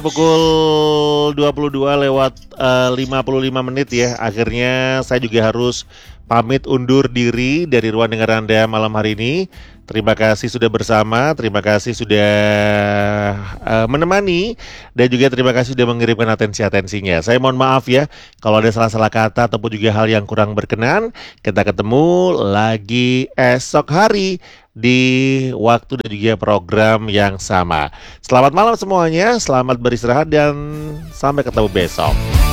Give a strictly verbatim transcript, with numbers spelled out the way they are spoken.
Pukul dua puluh dua lewat eh, lima puluh lima menit ya. Akhirnya saya juga harus pamit undur diri dari ruang dengar Anda malam hari ini. Terima kasih sudah bersama, terima kasih sudah eh, menemani, dan juga terima kasih sudah mengirimkan atensi-atensinya. Saya mohon maaf ya kalau ada salah-salah kata ataupun juga hal yang kurang berkenan. Kita ketemu lagi esok hari di waktu dan juga program yang sama. Selamat malam semuanya, selamat beristirahat dan sampai ketemu besok.